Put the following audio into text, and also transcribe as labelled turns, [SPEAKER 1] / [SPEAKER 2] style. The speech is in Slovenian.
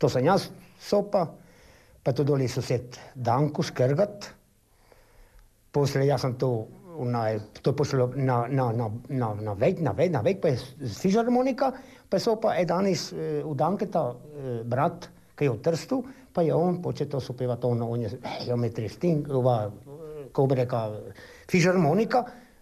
[SPEAKER 1] to sam ja sopa, pa to doli susjed Danku škrgat. Poslije ja sam to pošlo na vek, pa je fižarmonika, pa je sopa danes u Danketa brat, kaj je u Trstu, pa je on početo supevati on je geometri sting, ko bi reka, fižarmonika,